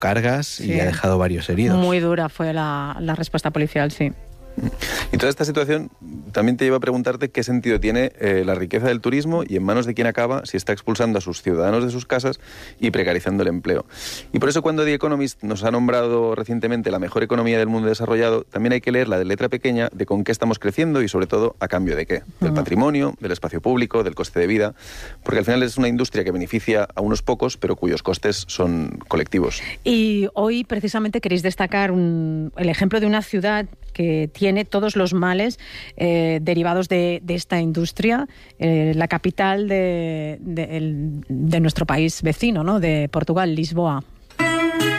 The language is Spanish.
cargas y ha dejado varios heridos. Muy dura fue la respuesta policial, sí. Y toda esta situación también te lleva a preguntarte qué sentido tiene la riqueza del turismo y en manos de quién acaba si está expulsando a sus ciudadanos de sus casas y precarizando el empleo. Y por eso cuando The Economist nos ha nombrado recientemente la mejor economía del mundo desarrollado, también hay que leer la de letra pequeña de con qué estamos creciendo y sobre todo a cambio de qué. Del patrimonio, del espacio público, del coste de vida, porque al final es una industria que beneficia a unos pocos pero cuyos costes son colectivos. Y hoy precisamente queréis destacar el ejemplo de una ciudad que tiene todos los males derivados de esta industria, la capital de nuestro país vecino, ¿no?, de Portugal, Lisboa.